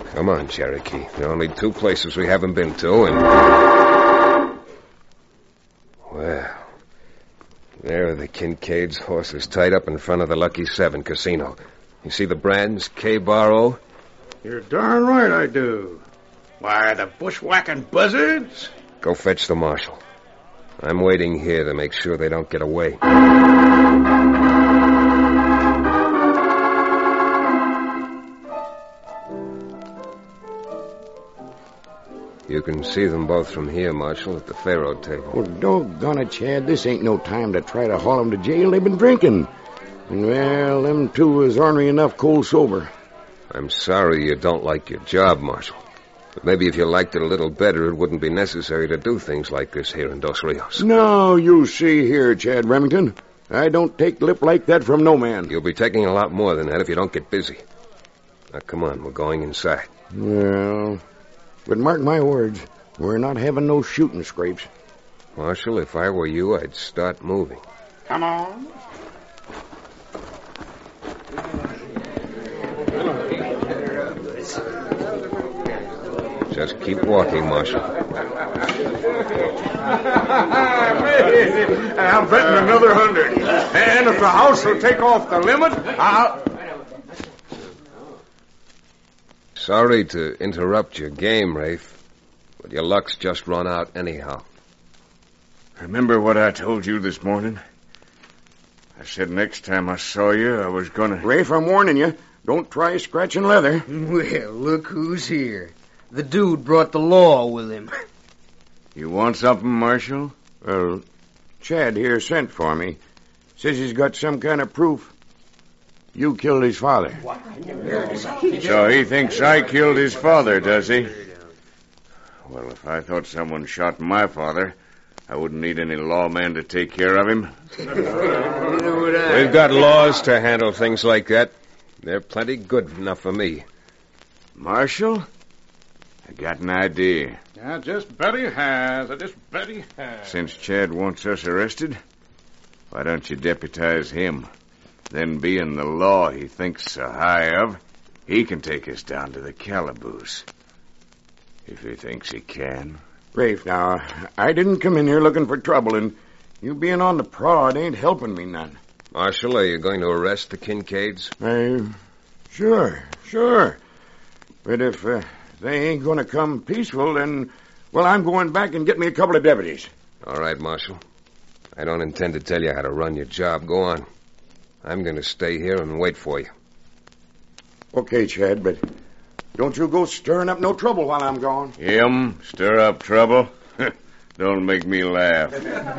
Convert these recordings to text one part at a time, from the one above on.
Come on, Cherokee. There are only two places we haven't been to, and... Well, there are the Kincaid's horses tied up in front of the Lucky 7 casino. You see the brands, K-Bar-O? You're darn right I do. Why, the bushwhacking buzzards? Go fetch the marshal. I'm waiting here to make sure they don't get away. You can see them both from here, Marshal, at the faro table. Well, doggone it, Chad. This ain't no time to try to haul them to jail. They've been drinking. And, well, them two is ornery enough cold sober. I'm sorry you don't like your job, Marshal. But maybe if you liked it a little better, it wouldn't be necessary to do things like this here in Dos Rios. No, you see here, Chad Remington. I don't take lip like that from no man. You'll be taking a lot more than that if you don't get busy. Now, come on, we're going inside. Well... But mark my words, we're not having no shooting scrapes. Marshal, if I were you, I'd start moving. Come on. Just keep walking, Marshal. I'm betting another 100. And if the house will take off the limit, I'll... Sorry to interrupt your game, Rafe, but your luck's just run out anyhow. Remember what I told you this morning? I said next time I saw you, I was gonna... Rafe, I'm warning you. Don't try scratching leather. Well, look who's here. The dude brought the law with him. You want something, Marshal? Well, Chad here sent for me. Says he's got some kind of proof. You killed his father. So he thinks I killed his father, does he? Well, if I thought someone shot my father, I wouldn't need any lawman to take care of him. We've got laws to handle things like that. They're plenty good enough for me. Marshal, I got an idea. I just bet he has. Since Chad wants us arrested, why don't you deputize him? Then, being the law he thinks so high of, he can take us down to the calaboose. If he thinks he can. Rafe, now, I didn't come in here looking for trouble, and you being on the prod ain't helping me none. Marshal, are you going to arrest the Kincaids? Sure. But if they ain't going to come peaceful, then, well, I'm going back and get me a couple of deputies. All right, Marshal. I don't intend to tell you how to run your job. Go on. I'm going to stay here and wait for you. Okay, Chad, but don't you go stirring up no trouble while I'm gone. Him? Stir up trouble? Don't make me laugh.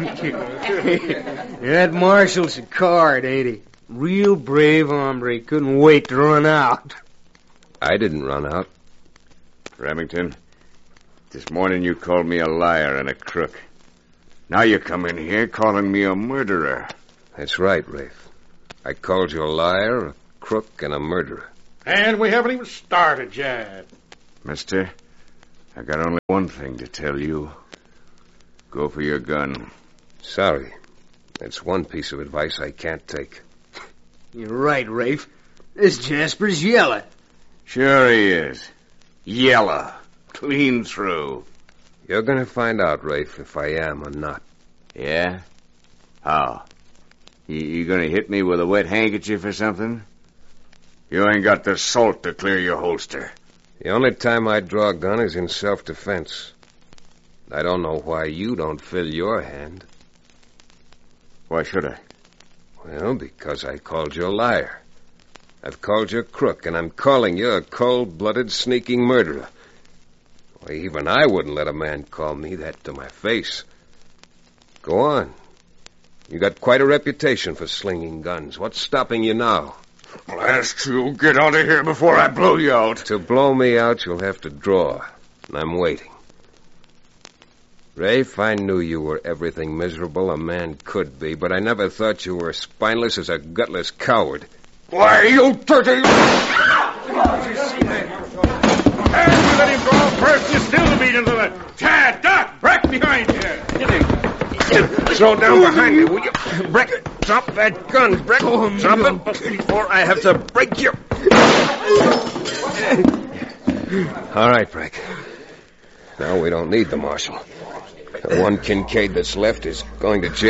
That marshal's a card, ain't he? Real brave hombre. Couldn't wait to run out. I didn't run out. Remington, this morning you called me a liar and a crook. Now you come in here calling me a murderer. That's right, Rafe. I called you a liar, a crook, and a murderer. And we haven't even started yet. Mister, I got only one thing to tell you. Go for your gun. Sorry. That's one piece of advice I can't take. You're right, Rafe. This Jasper's yellow. Sure he is. Yellow. Clean through. You're going to find out, Rafe, if I am or not. Yeah? How? You gonna hit me with a wet handkerchief or something? You ain't got the salt to clear your holster. The only time I draw a gun is in self-defense. I don't know why you don't fill your hand. Why should I? Well, because I called you a liar. I've called you a crook, and I'm calling you a cold-blooded, sneaking murderer. Why, even I wouldn't let a man call me that to my face. Go on. You got quite a reputation for slinging guns. What's stopping you now? Blast you. Get out of here before I blow you out. To blow me out, you'll have to draw. And I'm waiting. Rafe, I knew you were everything miserable a man could be, but I never thought you were as spineless as a gutless coward. Why, you dirty... And you let him go first. You still the beat into the... Chad, Doc, break behind you. Slow down behind me, will you? Breck, drop that gun, Breck. Drop it before I have to break you. All right, Breck. Now we don't need the marshal. The one Kincaid that's left is going to jail.